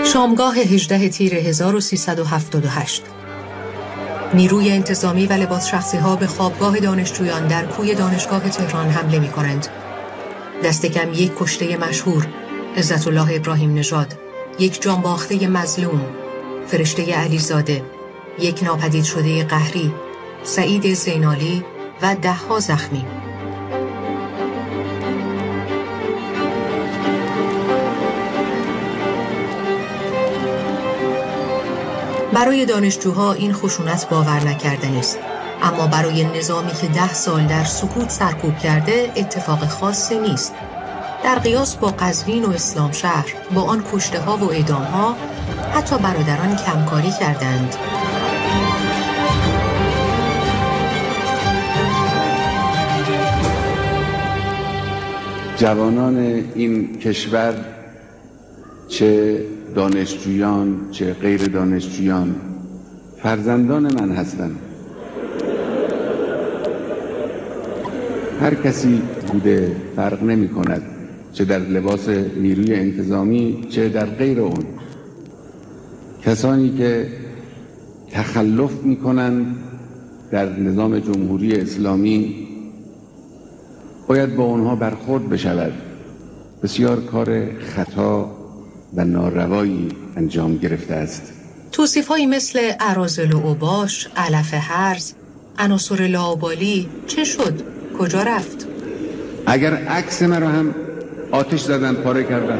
شامگاه 18 تیر 1378 نیروی انتظامی و لباس شخصی ها به خوابگاه دانشجویان در کوی دانشگاه تهران حمله می کنند. دست کم یک کشته مشهور، عزت الله ابراهیم نژاد، یک جانباخته مظلوم، فرشته علیزاده، یک ناپدید شده قهری، سعید زینالی و ده‌ها زخمی. برای دانشجوها این خشونت باور نکردنی است، اما برای نظامی که 10 سال در سکوت سرکوب کرده اتفاق خاصی نیست. در قیاس با قزوین و اسلام شهر، با آن کشته ها و اعدام ها، حتی برادران کمکاری کردند. جوانان این کشور، چه دانشجویان چه غیر دانشجویان، فرزندان من هستند. هر کسی بوده، فرق نمی کند، چه در لباس نیروی انتظامی چه در غیر اون. کسانی که تخلف می کنند در نظام جمهوری اسلامی باید با اونها برخورد بشود. بسیار کار خطا و ناروایی انجام گرفته است. توصیف‌هایی مثل اراذل و اوباش، علف هرز، عناصر لاابالی چه شد؟ کجا رفت؟ اگر عکس مرا هم آتش زدن، پاره کردن.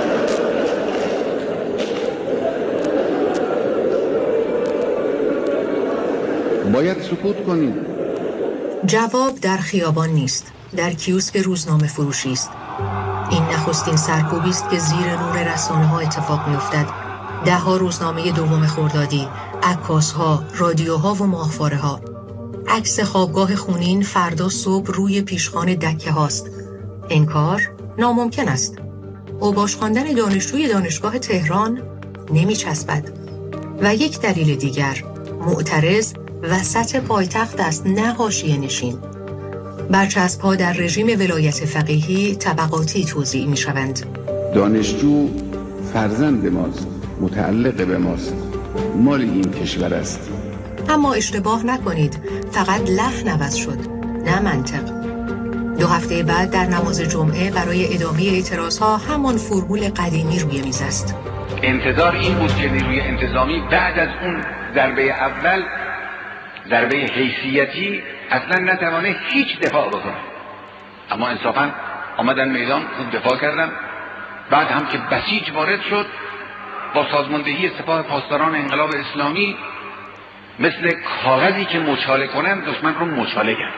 باید سکوت کنیم. جواب در خیابان نیست، در کیوسک روزنامه فروشی است. این نخستین سرکوبی است که زیر نور رسانه‌ها اتفاق می‌افتد. 10 روزنامه دوم خردادی، عکاس‌ها، رادیوها و ماهواره‌ها. عکس خوابگاه خونین فردا صبح روی پیشخوان دکه هاست. انکار ناممکن است. اوباش خواندن دانشجوی دانشگاه تهران نمی‌چسبد. و یک دلیل دیگر، معترض وسط پایتخت است، نه حاشیه نشین. برچسب‌ها در رژیم ولایت فقیهی طبقاتی توزیع می‌شوند. دانشجو فرزند ماست، متعلق به ماست، مال این کشور است. اما اشتباه نکنید، فقط لحن عوض شد، نه منطق. 2 هفته بعد در نماز جمعه برای ادامه اعتراضها همان فرمول قدیمی روی میز است. انتظار این بود که نیروی انتظامی بعد از اون ضربه اول، ضربه حیثیتی، اصلا نتوانه هیچ دفاع بکنه. اما انصافا آمدن میدان، خوب دفاع کردن. بعد هم که بسیج وارد شد، با سازماندهی سپاه پاسداران انقلاب اسلامی مثل کاغذی که مچاله کنن دشمن رو مچاله کرد.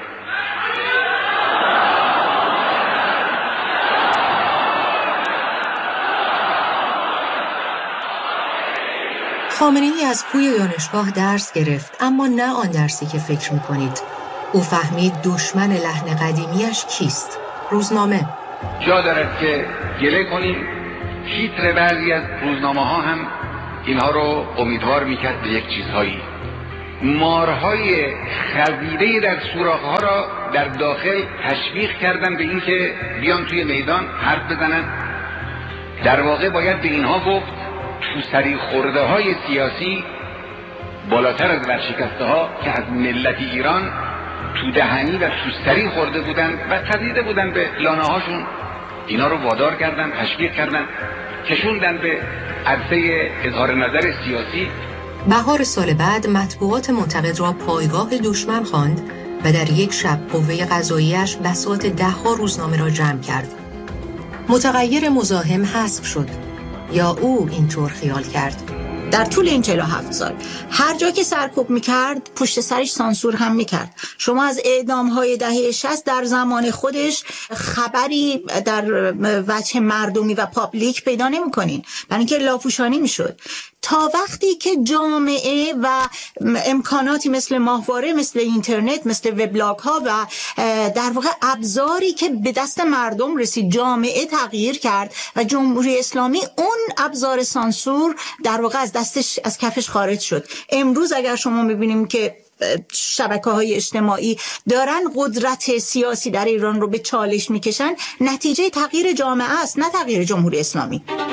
خامنه‌ای از کوی دانشگاه درس گرفت، اما نه آن درسی که فکر می‌کنید. او فهمید دشمن لحن قدیمیش کیست؟ روزنامه. جا دارد که گله کنیم. تیتر بعضی از روزنامه‌ها هم اینها رو امیدوار می‌کرد به یک چیزهایی. مارهای خزیده در سوراخ‌ها را در داخل تشویق کردن به اینکه بیان توی میدان حرف بزنن. در واقع باید به اینها گفت تو سری خورده های سیاسی بالاتر از ورشکسته ها که از ملت ایران تو دهنی و تو سری خورده بودن و خزیده بودن به لانه هاشون، اینا رو وادار کردن، تشویق کردن، کشوندن به عرصه اظهار نظر سیاسی. بهار سال بعد مطبوعات منتقد را پایگاه دشمن خواند و در یک شب قوه قضاییش بساط 10 روزنامه را جمع کرد. متغیر مزاحم حذف شد یا او اینطور خیال کرد؟ در طول این 47 سال هر جا که سرکوب میکرد پشت سرش سانسور هم میکرد. شما از اعدام‌های دهه 60 در زمان خودش خبری در وجه مردمی و پابلیک پیدا نمی‌کنین، برای اینکه لاپوشانی میشد. تا وقتی که جامعه و امکاناتی مثل ماهواره، مثل اینترنت، مثل وبلاگ ها و در واقع ابزاری که به دست مردم رسید، جامعه تغییر کرد و جمهوری اسلامی اون ابزار سانسور در واقع از کفش خارج شد. امروز اگر شما می‌بینیم که شبکه‌های اجتماعی دارن قدرت سیاسی در ایران رو به چالش میکشن، نتیجه تغییر جامعه است، نه تغییر جمهوری اسلامی.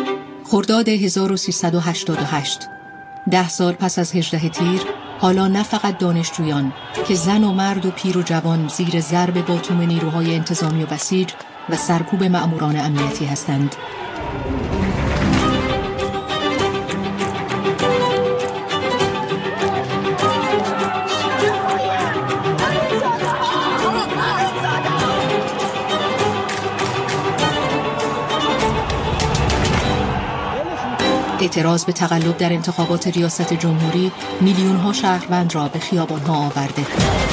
خرداد 1388، 10 سال پس از 18 تیر، حالا نه فقط دانشجویان که زن و مرد و پیر و جوان زیر ضرب باتوم نیروهای انتظامی و بسیج و سرکوب مأموران امنیتی هستند. اعتراض به تقلب در انتخابات ریاست جمهوری میلیون‌ها شهروند را به خیابان‌ها آورده.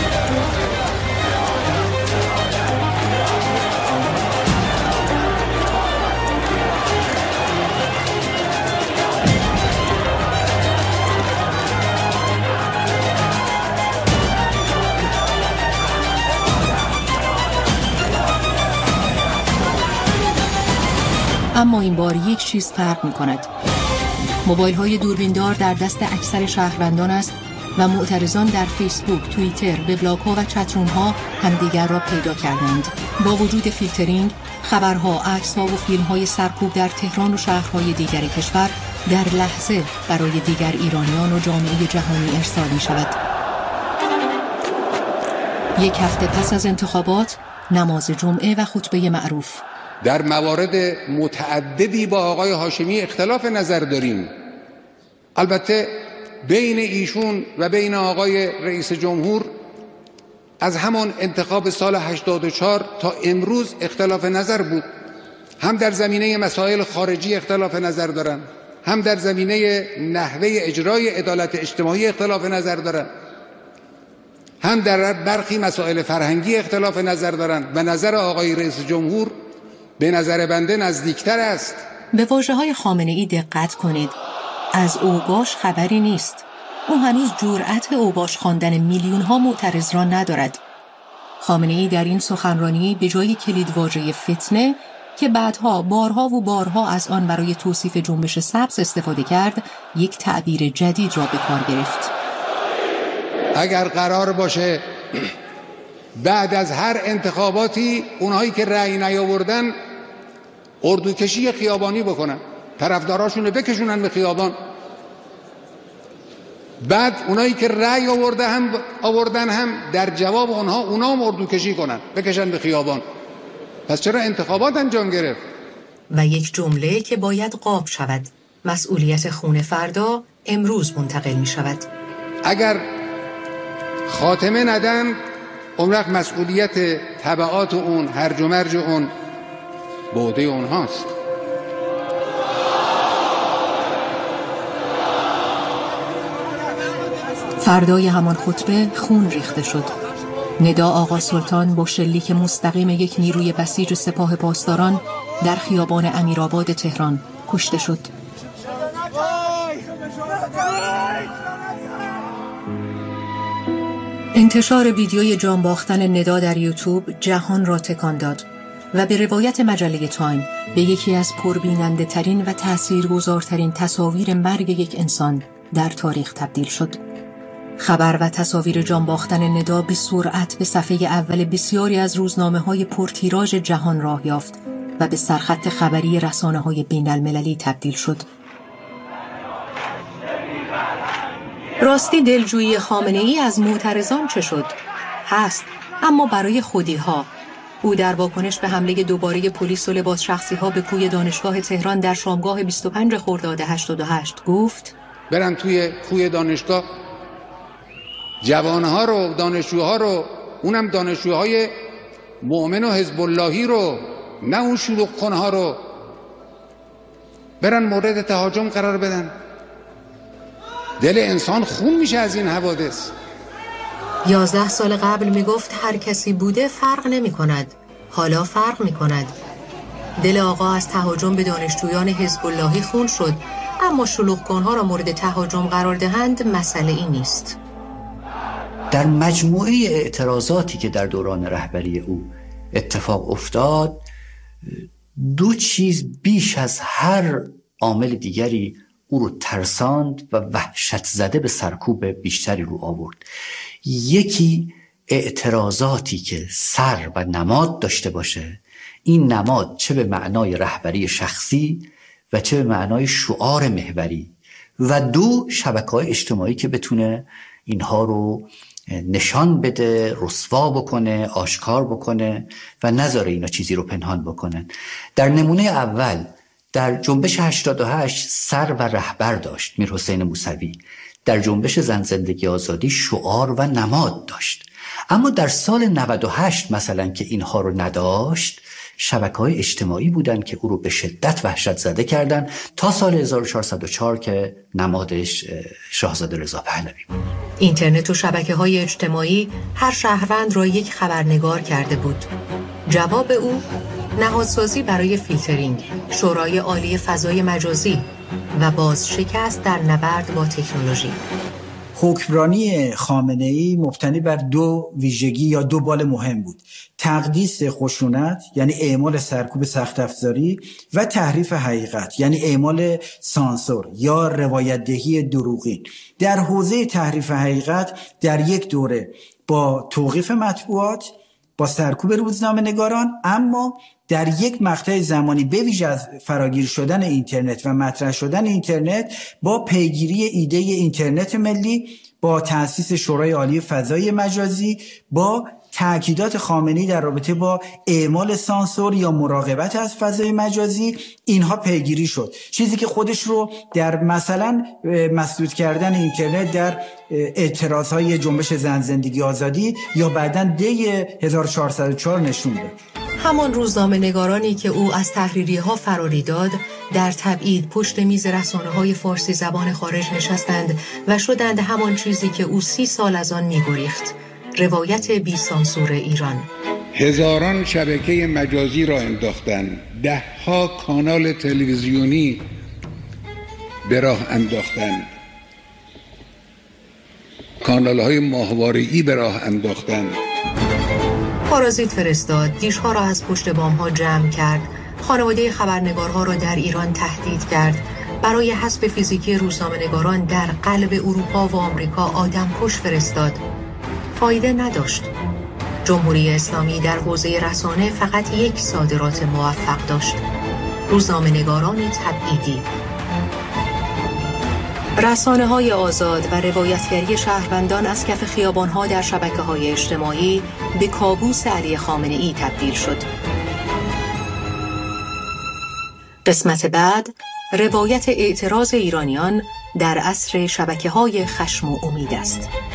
اما این بار یک چیز فرق می‌کند. موبایل های دوربیندار در دست اکثر شهروندان است و معترضان در فیسبوک، توییتر، وبلاگ ها و چتروم ها همدیگر را پیدا کردند. با وجود فیلترینگ، خبرها، عکس ها و فیلم های سرکوب در تهران و شهرهای دیگر کشور در لحظه برای دیگر ایرانیان و جامعه جهانی ارسال می شود. یک هفته پس از انتخابات، نماز جمعه و خطبه معروف. در موارد متعددی با آقای هاشمی اختلاف نظر داریم. البته بین ایشون و بین آقای رئیس جمهور از همان انتخاب سال 84 تا امروز اختلاف نظر بود. هم در زمینه مسائل خارجی اختلاف نظر دارن، هم در زمینه نحوه اجرای عدالت اجتماعی اختلاف نظر دارن، هم در برخی مسائل فرهنگی اختلاف نظر دارن و نظر آقای رئیس جمهور به نظر بنده نزدیکتر است. به واژه‌های خامنه‌ای دقت کنید. از اوباش خبری نیست. او هنوز جرأت اوباش خواندن میلیون‌ها معترض را ندارد. خامنه‌ای در این سخنرانی به جای کلیدواژه فتنه که بعدها بارها و بارها از آن برای توصیف جنبش سبز استفاده کرد، یک تعبیر جدید را به کار گرفت. اگر قرار باشه بعد از هر انتخاباتی اونهایی که رأی نیاوردن اردوکشی خیابانی بکنن، طرفداراشون رو بکشونن به خیابان، بعد اونایی که رأی آوردن هم در جواب اونا هم اردوکشی کنن، بکشن به خیابان. پس چرا انتخابات انجام گرفت؟ و یک جمله که باید قاب شود: مسئولیت خون فردا امروز منتقل می شود. اگر خاتمه ندن، اون وقت مسئولیت تبعات اون، هرج و مرج اون به عهده اونهاست. فردای همان خطبه خون ریخته شد. ندا آقا سلطان با شلیک مستقیم یک نیروی بسیج سپاه پاسداران در خیابان امیرآباد تهران کشته شد. انتشار ویدیوی جان باختن ندا در یوتیوب جهان را تکان داد و به روایت مجله تایم به یکی از پربیننده ترین و تاثیرگذارترین تصاویر مرگ یک انسان در تاریخ تبدیل شد. خبر و تصاویر جان باختن ندا به سرعت به صفحه اول بسیاری از روزنامه‌های پرتیراژ جهان راه یافت و به سرخط خبری رسانه‌های بین‌المللی تبدیل شد. راستی دلجویی خامنه‌ای از معترضان چه شد؟ هست، اما برای خودی‌ها. او در واکنش به حمله دوباره پلیس و لباس شخصی‌ها به کوی دانشگاه تهران در شامگاه 25 خرداد 88 گفت: برن توی کوی دانشگاه جوانها رو، دانشجوها رو، اونم دانشجوهای مؤمن و حزب اللهی رو، نه اون شلوغ کنها رو، برن مورد تهاجم قرار بدن. دل انسان خون میشه از این حوادث. 11 سال قبل میگفت هر کسی بوده فرق نمی کند. حالا فرق می کند. دل آقا از تهاجم به دانشجویان حزب اللهی خون شد، اما شلوغ کنها را مورد تهاجم قرار دهند مسئله ای نیست. در مجموعه اعتراضاتی که در دوران رهبری او اتفاق افتاد، دو چیز بیش از هر عامل دیگری او رو ترساند و وحشت زده به سرکوب بیشتری رو آورد. یکی اعتراضاتی که سر و نماد داشته باشه، این نماد چه به معنای رهبری شخصی و چه به معنای شعار محوری، و دو شبکه‌های اجتماعی که بتونه اینها رو نشان بده، رسوا بکنه، آشکار بکنه و نذاره اینا چیزی رو پنهان بکنن. در نمونه اول در جنبش 88 سر و رهبر داشت میرحسین موسوی، در جنبش زن زندگی آزادی شعار و نماد داشت. اما در سال 98 مثلا که اینها رو نداشت، شبکه‌های اجتماعی بودن که او رو به شدت وحشت زده کردن تا سال 1404 که نمادش شاهزاده رضا پهلوی بود. اینترنت و شبکه‌های اجتماعی هر شهروند را یک خبرنگار کرده بود. جواب او نهادسازی برای فیلترینگ، شورای عالی فضای مجازی و بازشکست در نبرد با تکنولوژی. حکمرانی خامنه‌ای مبتنی بر دو ویژگی یا دو بال مهم بود: تقدیس خشونت یعنی اعمال سرکوب سخت افزاری و تحریف حقیقت یعنی اعمال سانسور یا روایت دهی دروغین. در حوزه تحریف حقیقت در یک دوره با توقیف مطبوعات، با سرکوب روزنامه‌نگاران، اما در یک مقطع زمانی به ویژه از فراگیر شدن اینترنت و مطرح شدن اینترنت با پیگیری ایده اینترنت ملی، با تأسیس شورای عالی فضای مجازی، با تأکیدات خامنه‌ای در رابطه با اعمال سانسور یا مراقبت از فضای مجازی، اینها پیگیری شد. چیزی که خودش رو در مثلا مسدود کردن اینترنت در اعتراضهای جنبش زن زندگی آزادی یا بعداً دی 1404 نشون داد. همان روزنامه‌نگارانی که او از تحریری‌ها فراری داد، در تبعید پشت میز رسانه‌های فارسی زبان خارج نشستند و شدند همان چیزی که او 30 سال از آن می‌گریخت: روایت بی سانسور ایران. هزاران شبکه مجازی را انداختند، ده‌ها کانال تلویزیونی به راه انداختند، کانال‌های ماهواره‌ای به راه انداختند. پارازیت فرستاد، گیش‌ها را از پشت بام‌ها جمع کرد، خانواده خبرنگارها را در ایران تهدید کرد، برای حذف فیزیکی روزنامه‌نگاران در قلب اروپا و آمریکا آدمکش فرستاد. فایده نداشت. جمهوری اسلامی در حوزه رسانه فقط یک صادرات موفق داشت: روزنامه‌نگاران تبعیدی. رسانه‌های آزاد و روایتگری شهروندان از کف خیابان‌ها در شبکه‌های اجتماعی به کابوس علی خامنه‌ای تبدیل شد. قسمت بعد، روایت اعتراض ایرانیان در عصر شبکه‌های خشم و امید است.